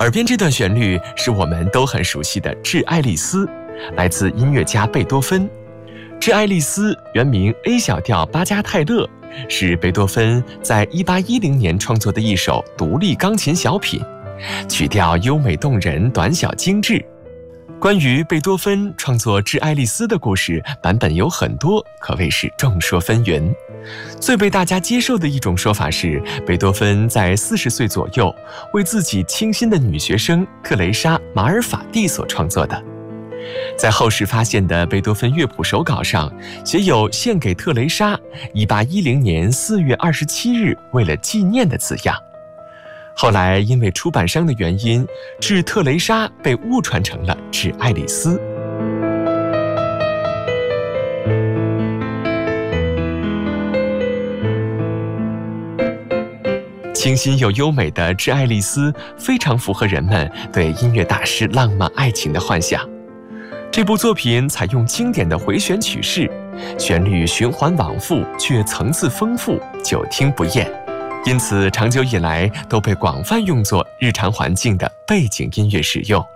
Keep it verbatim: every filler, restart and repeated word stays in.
耳边这段旋律是我们都很熟悉的《致爱丽丝》，来自音乐家贝多芬。《致爱丽丝》原名 A 小调巴加泰勒，是贝多芬在一八一零年创作的一首独立钢琴小品，曲调优美动人，短小精致。关于贝多芬创作《致爱丽丝》的故事，版本有很多，可谓是众说纷纭。最被大家接受的一种说法是，贝多芬在四十岁左右为自己倾心的女学生特蕾莎·马尔法蒂所创作的。在后世发现的贝多芬乐谱手稿上写有献给特蕾莎一八一零年四月二十七日为了纪念的字样。后来因为出版商的原因，致特蕾莎被误传成了致爱丽丝。清新又优美的致爱丽丝非常符合人们对音乐大师浪漫爱情的幻想。这部作品采用经典的回旋曲式，旋律循环往复，却层次丰富，久听不厌，因此长久以来都被广泛用作日常环境的背景音乐使用。